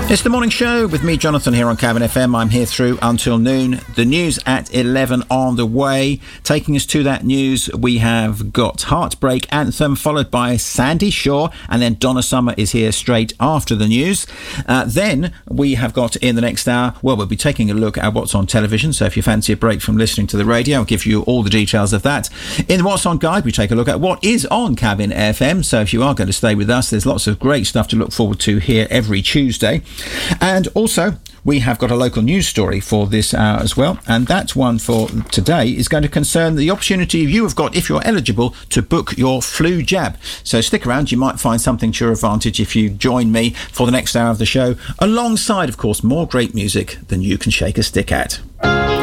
It's the morning show with me, Jonathan, here on Cabin FM. I'm here through until noon. The news at 11 on the way. Taking us to that news, we have got Heartbreak Anthem, followed by Sandy Shaw, and then Donna Summer is here straight after the news. Then we have got in the next hour, well, we'll be taking a look at what's on television. So if you fancy a break from listening to the radio, I'll give you all the details of that. In the What's On Guide, we take a look at what is on Cabin FM. So if you are going to stay with us, there's lots of great stuff to look forward to here every Tuesday. And also, we have got a local news story for this hour as well. And that one for today is going to concern the opportunity you have got, if you're eligible, to book your flu jab. So stick around. You might find something to your advantage if you join me for the next hour of the show, alongside, of course, more great music than you can shake a stick at.